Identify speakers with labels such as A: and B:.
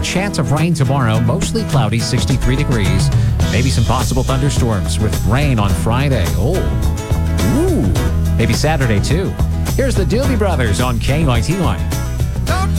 A: percent chance of rain tomorrow, mostly cloudy, 63 degrees. Maybe some possible thunderstorms with rain on Friday. Maybe Saturday too. Here's the Doobie Brothers on KYTY.